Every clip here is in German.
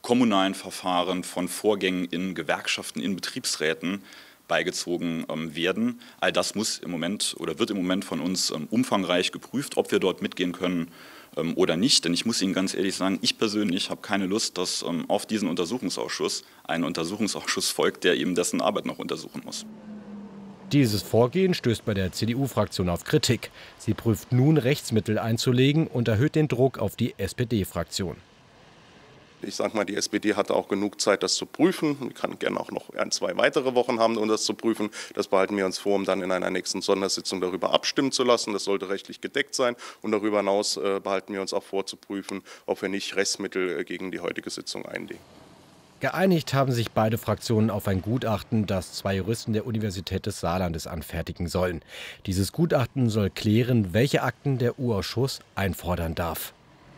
kommunalen Verfahren, von Vorgängen in Gewerkschaften, in Betriebsräten beigezogen werden. All das muss im Moment oder wird im Moment von uns umfangreich geprüft, ob wir dort mitgehen können oder nicht. Denn ich muss Ihnen ganz ehrlich sagen, ich persönlich habe keine Lust, dass auf diesen Untersuchungsausschuss ein Untersuchungsausschuss folgt, der eben dessen Arbeit noch untersuchen muss. Dieses Vorgehen stößt bei der CDU-Fraktion auf Kritik. Sie prüft nun, Rechtsmittel einzulegen und erhöht den Druck auf die SPD-Fraktion. Ich sage mal, die SPD hatte auch genug Zeit, das zu prüfen. Wir können gerne auch noch 1, 2 weitere Wochen haben, um das zu prüfen. Das behalten wir uns vor, um dann in einer nächsten Sondersitzung darüber abstimmen zu lassen. Das sollte rechtlich gedeckt sein. Und darüber hinaus behalten wir uns auch vor, zu prüfen, ob wir nicht Rechtsmittel gegen die heutige Sitzung einlegen. Geeinigt haben sich beide Fraktionen auf ein Gutachten, das 2 Juristen der Universität des Saarlandes anfertigen sollen. Dieses Gutachten soll klären, welche Akten der U-Ausschuss einfordern darf.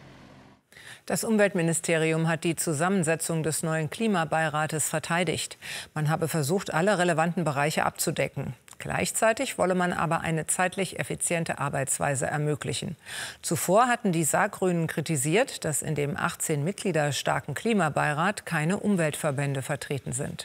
Das Umweltministerium hat die Zusammensetzung des neuen Klimabeirates verteidigt. Man habe versucht, alle relevanten Bereiche abzudecken. Gleichzeitig wolle man aber eine zeitlich effiziente Arbeitsweise ermöglichen. Zuvor hatten die Saargrünen kritisiert, dass in dem 18 Mitglieder starken Klimabeirat keine Umweltverbände vertreten sind.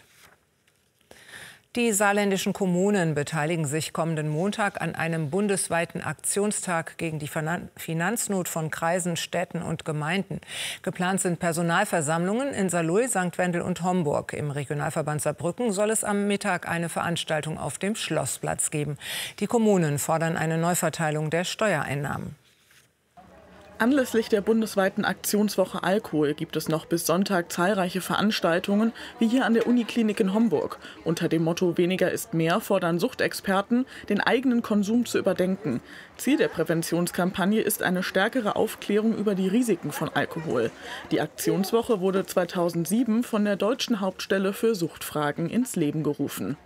Die saarländischen Kommunen beteiligen sich kommenden Montag an einem bundesweiten Aktionstag gegen die Finanznot von Kreisen, Städten und Gemeinden. Geplant sind Personalversammlungen in Saarlouis, St. Wendel und Homburg. Im Regionalverband Saarbrücken soll es am Mittag eine Veranstaltung auf dem Schlossplatz geben. Die Kommunen fordern eine Neuverteilung der Steuereinnahmen. Anlässlich der bundesweiten Aktionswoche Alkohol gibt es noch bis Sonntag zahlreiche Veranstaltungen, wie hier an der Uniklinik in Homburg. Unter dem Motto Weniger ist mehr fordern Suchtexperten, den eigenen Konsum zu überdenken. Ziel der Präventionskampagne ist eine stärkere Aufklärung über die Risiken von Alkohol. Die Aktionswoche wurde 2007 von der Deutschen Hauptstelle für Suchtfragen ins Leben gerufen.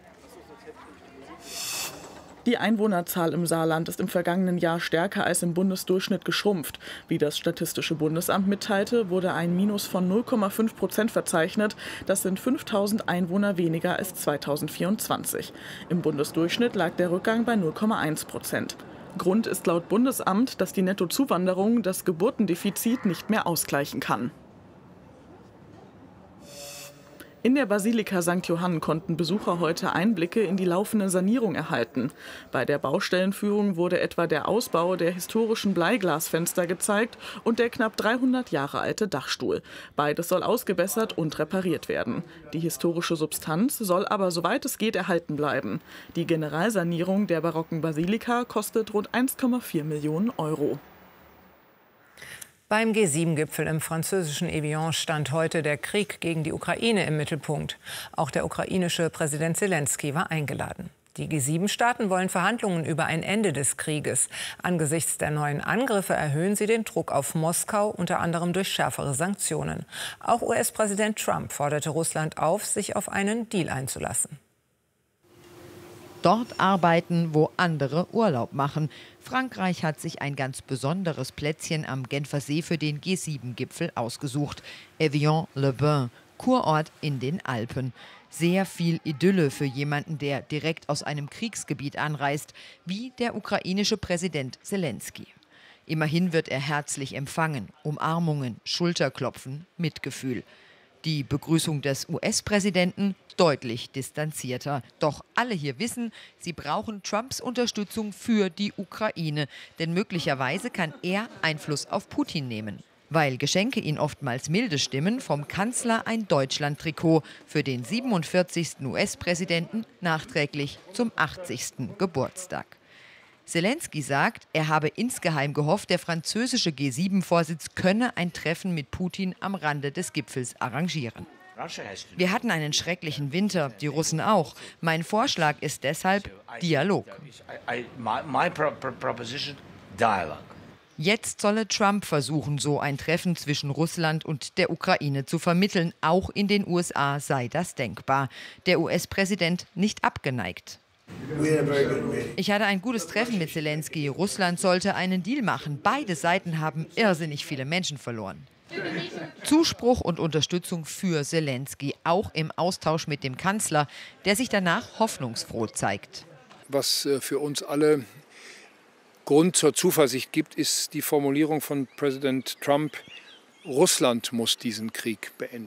Die Einwohnerzahl im Saarland ist im vergangenen Jahr stärker als im Bundesdurchschnitt geschrumpft. Wie das Statistische Bundesamt mitteilte, wurde ein Minus von 0,5% verzeichnet. Das sind 5.000 Einwohner weniger als 2024. Im Bundesdurchschnitt lag der Rückgang bei 0,1%. Grund ist laut Bundesamt, dass die Nettozuwanderung das Geburtendefizit nicht mehr ausgleichen kann. In der Basilika St. Johann konnten Besucher heute Einblicke in die laufende Sanierung erhalten. Bei der Baustellenführung wurde etwa der Ausbau der historischen Bleiglasfenster gezeigt und der knapp 300 Jahre alte Dachstuhl. Beides soll ausgebessert und repariert werden. Die historische Substanz soll aber, soweit es geht, erhalten bleiben. Die Generalsanierung der barocken Basilika kostet rund 1,4 Millionen Euro. Beim G7-Gipfel im französischen Evian stand heute der Krieg gegen die Ukraine im Mittelpunkt. Auch der ukrainische Präsident Selenskyj war eingeladen. Die G7-Staaten wollen Verhandlungen über ein Ende des Krieges. Angesichts der neuen Angriffe erhöhen sie den Druck auf Moskau, unter anderem durch schärfere Sanktionen. Auch US-Präsident Trump forderte Russland auf, sich auf einen Deal einzulassen. Dort arbeiten, wo andere Urlaub machen. Frankreich hat sich ein ganz besonderes Plätzchen am Genfersee für den G7-Gipfel ausgesucht. Evian-le-Bain, Kurort in den Alpen. Sehr viel Idylle für jemanden, der direkt aus einem Kriegsgebiet anreist, wie der ukrainische Präsident Selenskyj. Immerhin wird er herzlich empfangen. Umarmungen, Schulterklopfen, Mitgefühl. Die Begrüßung des US-Präsidenten deutlich distanzierter. Doch alle hier wissen, sie brauchen Trumps Unterstützung für die Ukraine. Denn möglicherweise kann er Einfluss auf Putin nehmen. Weil Geschenke ihn oftmals milde stimmen, vom Kanzler ein Deutschland-Trikot für den 47. US-Präsidenten nachträglich zum 80. Geburtstag. Selenskyj sagt, er habe insgeheim gehofft, der französische G7-Vorsitz könne ein Treffen mit Putin am Rande des Gipfels arrangieren. Wir hatten einen schrecklichen Winter, die Russen auch. Mein Vorschlag ist deshalb Dialog. Jetzt solle Trump versuchen, so ein Treffen zwischen Russland und der Ukraine zu vermitteln. Auch in den USA sei das denkbar. Der US-Präsident nicht abgeneigt. Ich hatte ein gutes Treffen mit Selenskyj. Russland sollte einen Deal machen. Beide Seiten haben irrsinnig viele Menschen verloren. Zuspruch und Unterstützung für Selenskyj, auch im Austausch mit dem Kanzler, der sich danach hoffnungsfroh zeigt. Was für uns alle Grund zur Zuversicht gibt, ist die Formulierung von Präsident Trump: Russland muss diesen Krieg beenden.